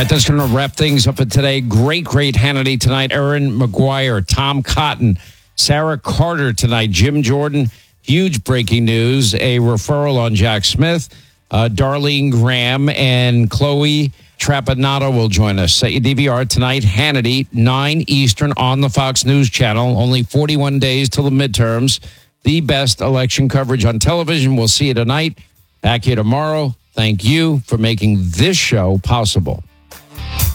right, that's going to wrap things up for today. Great Hannity tonight. Erin McGuire, Tom Cotton, Sarah Carter tonight, Jim Jordan. Huge breaking news, a referral on Jack Smith. Darlene Graham and Chloe Trapanado will join us. Set your DVR tonight, Hannity, 9 Eastern on the Fox News Channel. Only 41 days till the midterms. The best election coverage on television. We'll see you tonight. Back here tomorrow. Thank you for making this show possible.